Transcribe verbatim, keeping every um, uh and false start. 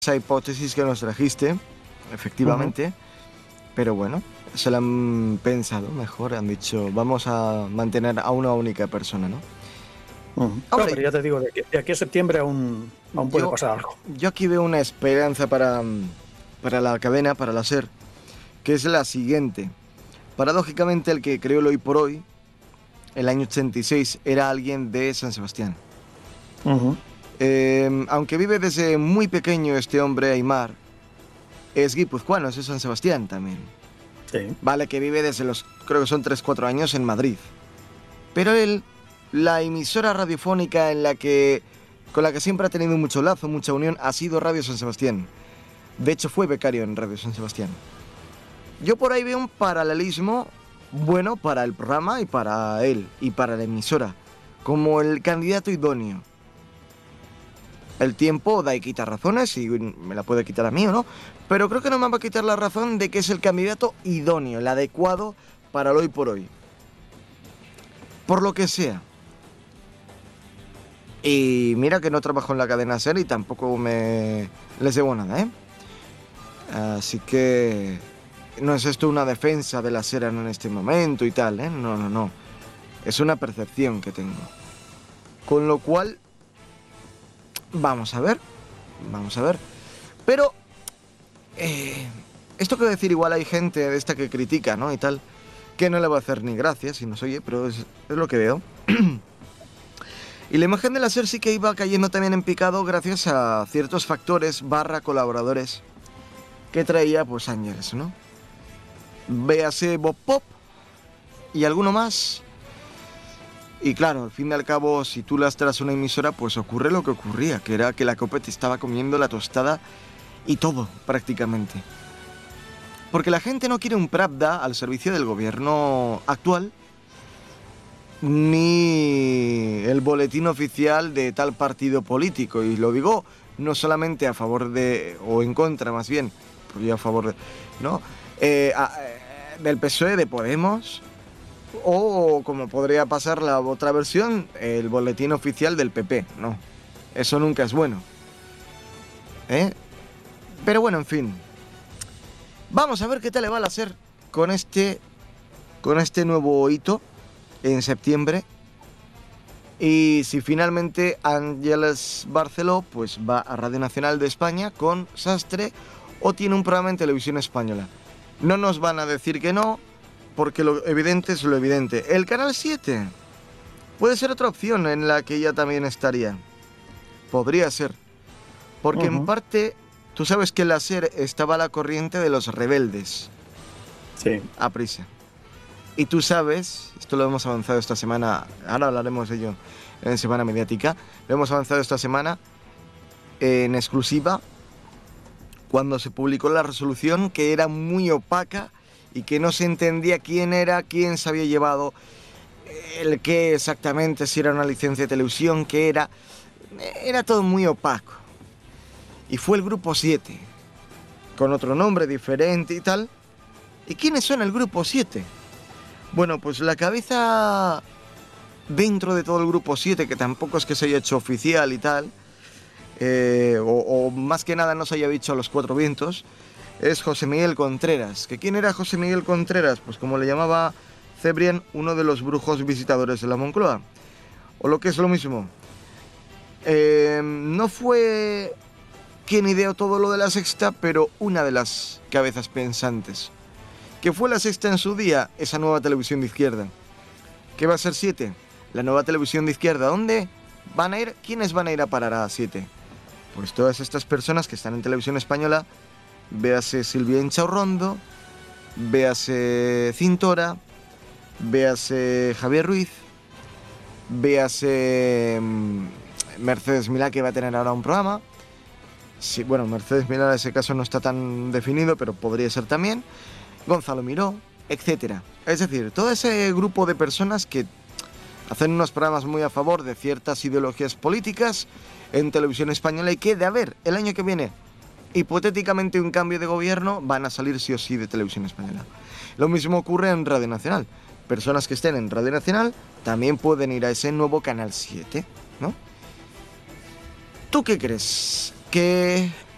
esa hipótesis que nos trajiste, efectivamente, uh-huh. Pero bueno, se la han pensado mejor, han dicho, vamos a mantener a una única persona, ¿no? Uh-huh. Hombre, no, pero ya te digo, de aquí, de aquí a septiembre aún, aún puede yo, pasar algo. Yo aquí veo una esperanza para, para la cadena, para la SER, que es la siguiente. Paradójicamente, el que creó el Hoy por Hoy, el año ochenta y seis, era alguien de San Sebastián. Uh-huh. Eh, aunque vive desde muy pequeño este hombre, Aimar, es guipuzcoano, es de San Sebastián también. Sí. Vale, que vive desde los, creo que son tres cuatro años en Madrid. Pero él, la emisora radiofónica en la que, con la que siempre ha tenido mucho lazo, mucha unión, ha sido Radio San Sebastián. De hecho, fue becario en Radio San Sebastián. Yo por ahí veo un paralelismo bueno para el programa y para él, y para la emisora, como el candidato idóneo. El tiempo da y quita razones, y me la puede quitar a mí o no, pero creo que no me va a quitar la razón de que es el candidato idóneo, el adecuado para el Hoy por Hoy. Por lo que sea. Y mira que no trabajo en la cadena SER y tampoco me les debo nada, ¿eh? Así que no es esto una defensa de la SER en este momento y tal, ¿eh? No, no, no. Es una percepción que tengo. Con lo cual, vamos a ver, vamos a ver. Pero, eh, esto que decir, igual hay gente de esta que critica, ¿no? Y tal, que no le va a hacer ni gracia si nos oye, pero es, es lo que veo. Y la imagen de la SER sí que iba cayendo también en picado gracias a ciertos factores barra colaboradores que traía, pues, Ángeles, ¿no? Véase Bob Pop y alguno más. Y claro, al fin y al cabo, si tú lastras una emisora, pues ocurre lo que ocurría, que era que la COPE te estaba comiendo la tostada y todo, prácticamente. Porque la gente no quiere un Pravda al servicio del gobierno actual, ni el boletín oficial de tal partido político. Y lo digo no solamente a favor de, o en contra más bien, pues yo a favor de, ¿no? Eh, a, del P S O E, de Podemos, o como podría pasar la otra versión, el boletín oficial del P P. No, eso nunca es bueno, ¿eh? Pero bueno, en fin, vamos a ver qué tal le va a la SER con este, con este nuevo hito en septiembre. Y si finalmente Ángeles Barceló pues va a Radio Nacional de España con Sastre, o tiene un programa en Televisión Española. No nos van a decir que no, porque lo evidente es lo evidente. El Canal siete puede ser otra opción en la que ella también estaría. Podría ser. Porque uh-huh. en parte, tú sabes que la SER estaba a la corriente de los rebeldes. Sí. A prisa. Y tú sabes, esto lo hemos avanzado esta semana, ahora hablaremos de ello en Semana Mediática, lo hemos avanzado esta semana en exclusiva, cuando se publicó la resolución, que era muy opaca y que no se entendía quién era, quién se había llevado, el qué exactamente, si era una licencia de televisión, qué era, era todo muy opaco. Y fue el Grupo siete, con otro nombre diferente y tal. ¿Y quiénes son el Grupo siete? Bueno, pues la cabeza dentro de todo el Grupo siete, que tampoco es que se haya hecho oficial y tal, eh, o, o más que nada no se haya dicho a los cuatro vientos, es José Miguel Contreras. ¿Que quién era José Miguel Contreras? Pues como le llamaba Cebrián, uno de los brujos visitadores de la Moncloa. O lo que es lo mismo. Eh, no fue quien ideó todo lo de La Sexta, pero una de las cabezas pensantes. ¿Qué fue La Sexta en su día? Esa nueva televisión de izquierda. ¿Qué va a ser siete? La nueva televisión de izquierda. ¿Dónde van a ir? ¿Quiénes van a ir a parar a siete? Pues todas estas personas que están en Televisión Española. Véase Silvia Inchaurrondo, véase Cintora, véase Javier Ruiz, véase Mercedes Milá, que va a tener ahora un programa. Sí, bueno, Mercedes Milá en ese caso no está tan definido, pero podría ser también. Gonzalo Miró, etcétera. Es decir, todo ese grupo de personas que hacen unos programas muy a favor de ciertas ideologías políticas en Televisión Española, y que de haber el año que viene hipotéticamente un cambio de gobierno, van a salir sí o sí de Televisión Española. Lo mismo ocurre en Radio Nacional. Personas que estén en Radio Nacional también pueden ir a ese nuevo Canal siete, ¿no? ¿Tú qué crees? ¿Que